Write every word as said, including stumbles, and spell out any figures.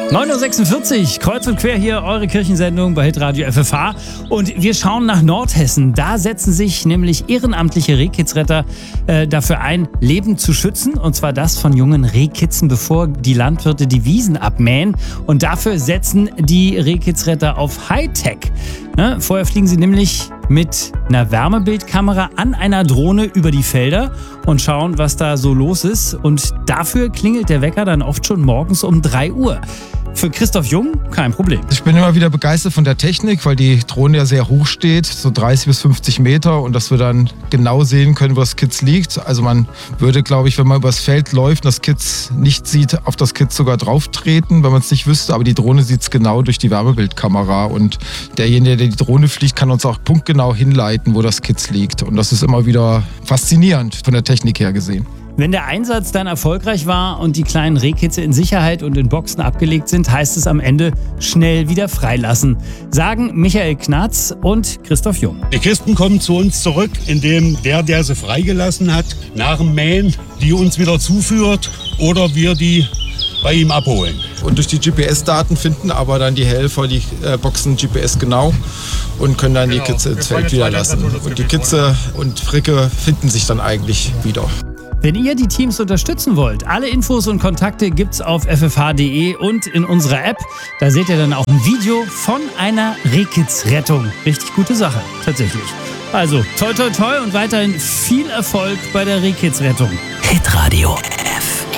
neun Uhr sechsundvierzig, kreuz und quer hier, eure Kirchensendung bei Hitradio F F H. Und wir schauen nach Nordhessen. Da setzen sich nämlich ehrenamtliche Rehkitzretter äh, dafür ein, Leben zu schützen. Und zwar das von jungen Rehkitzen, bevor die Landwirte die Wiesen abmähen. Und dafür setzen die Rehkitzretter auf Hightech. Ne? Vorher fliegen sie nämlich mit einer Wärmebildkamera an einer Drohne über die Felder und schauen, was da so los ist. Und dafür klingelt der Wecker dann oft schon morgens um drei Uhr. Für Christoph Jung kein Problem. Ich bin immer wieder begeistert von der Technik, weil die Drohne ja sehr hoch steht, so dreißig bis fünfzig Meter, und dass wir dann genau sehen können, wo das Kitz liegt. Also man würde, glaube ich, wenn man übers Feld läuft und das Kitz nicht sieht, auf das Kitz sogar drauf treten, wenn man es nicht wüsste. Aber die Drohne sieht es genau durch die Wärmebildkamera, und derjenige, der die Drohne fliegt, kann uns auch punktgenau hinleiten, wo das Kitz liegt. Und das ist immer wieder faszinierend von der Technik her gesehen. Wenn der Einsatz dann erfolgreich war und die kleinen Rehkitze in Sicherheit und in Boxen abgelegt sind, heißt es am Ende schnell wieder freilassen, sagen Michael Knatz und Christoph Jung. Die Kisten kommen zu uns zurück, indem der, der sie freigelassen hat, nach dem Mähen die uns wieder zuführt oder wir die bei ihm abholen. Und durch die G P S-Daten finden aber dann die Helfer die äh, Boxen G P S genau und können dann genau die Kitze ins Feld wieder lassen. Und die Kitze und Fricke finden sich dann eigentlich wieder. Wenn ihr die Teams unterstützen wollt, alle Infos und Kontakte gibt's auf f f h punkt d e und in unserer App. Da seht ihr dann auch ein Video von einer Rehkitzrettung. Richtig gute Sache, tatsächlich. Also, toi toi toi und weiterhin viel Erfolg bei der Rehkitzrettung. Hitradio F